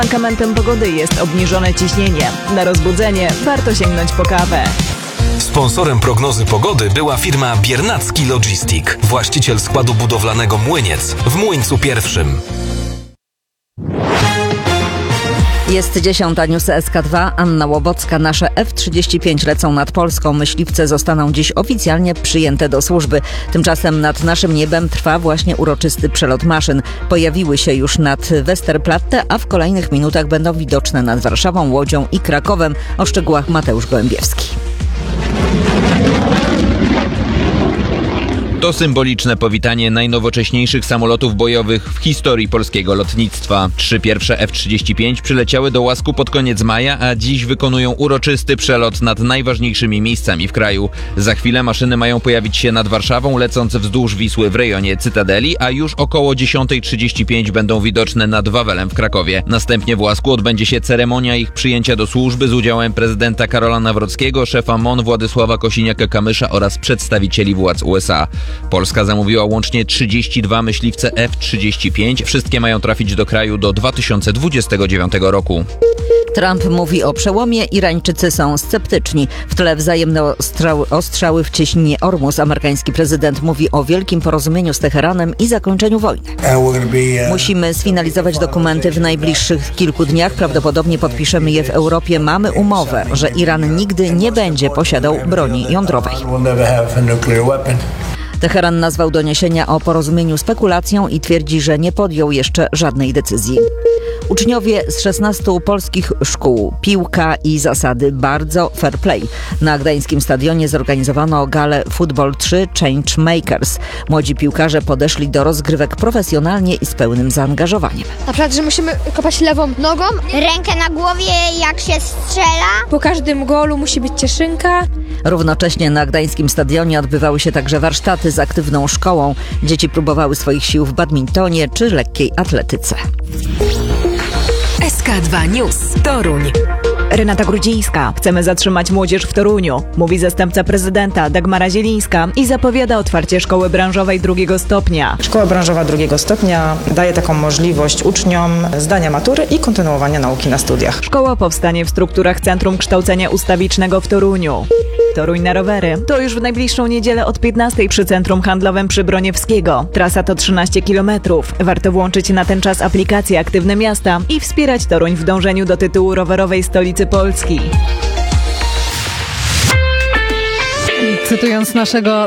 Mankamentem pogody jest obniżone ciśnienie. Na rozbudzenie warto sięgnąć po kawę. Sponsorem prognozy pogody była firma Biernacki Logistic, właściciel składu budowlanego Młyniec w Młyńcu I. Jest 10. News SK2. Anna Łobocka. Nasze F-35 lecą nad Polską. Myśliwce zostaną dziś oficjalnie przyjęte do służby. Tymczasem nad naszym niebem trwa właśnie uroczysty przelot maszyn. Pojawiły się już nad Westerplatte, a w kolejnych minutach będą widoczne nad Warszawą, Łodzią i Krakowem. O szczegółach Mateusz Gołębiewski. To symboliczne powitanie najnowocześniejszych samolotów bojowych w historii polskiego lotnictwa. 3 pierwsze F-35 przyleciały do Łasku pod koniec maja, a dziś wykonują uroczysty przelot nad najważniejszymi miejscami w kraju. Za chwilę maszyny mają pojawić się nad Warszawą, lecąc wzdłuż Wisły w rejonie Cytadeli, a już około 10:35 będą widoczne nad Wawelem w Krakowie. Następnie w Łasku odbędzie się ceremonia ich przyjęcia do służby z udziałem prezydenta Karola Nawrockiego, szefa MON Władysława Kosiniaka-Kamysza oraz przedstawicieli władz USA. Polska zamówiła łącznie 32 myśliwce F-35. Wszystkie mają trafić do kraju do 2029 roku. Trump mówi o przełomie, Irańczycy są sceptyczni. W tle wzajemne ostrzały w cieśninie Ormus. Amerykański prezydent mówi o wielkim porozumieniu z Teheranem i zakończeniu wojny. Musimy sfinalizować dokumenty w najbliższych kilku dniach. Prawdopodobnie podpiszemy je w Europie. Mamy umowę, że Iran nigdy nie będzie posiadał broni jądrowej. Teheran nazwał doniesienia o porozumieniu spekulacją i twierdzi, że nie podjął jeszcze żadnej decyzji. Uczniowie z 16 polskich szkół, piłka i zasady, bardzo fair play. Na gdańskim stadionie zorganizowano galę Football 3 Changemakers. Młodzi piłkarze podeszli do rozgrywek profesjonalnie i z pełnym zaangażowaniem. Na przykład, że musimy kopać lewą nogą, rękę na głowie, jak się strzela. Po każdym golu musi być cieszynka. Równocześnie na gdańskim stadionie odbywały się także warsztaty z aktywną szkołą. Dzieci próbowały swoich sił w badmintonie czy lekkiej atletyce. SK2 News Toruń. Renata Grudzińska. Chcemy zatrzymać młodzież w Toruniu, mówi zastępca prezydenta Dagmara Zielińska i zapowiada otwarcie szkoły branżowej 2. stopnia. Szkoła branżowa 2. stopnia daje taką możliwość uczniom zdania matury i kontynuowania nauki na studiach. Szkoła powstanie w strukturach Centrum Kształcenia Ustawicznego w Toruniu. Toruń na rowery. To już w najbliższą niedzielę od 15 przy Centrum Handlowym przy Broniewskiego. Trasa to 13 km. Warto włączyć na ten czas aplikację Aktywne Miasta i wspierać Toruń w dążeniu do tytułu rowerowej stolicy Polski. Cytując naszego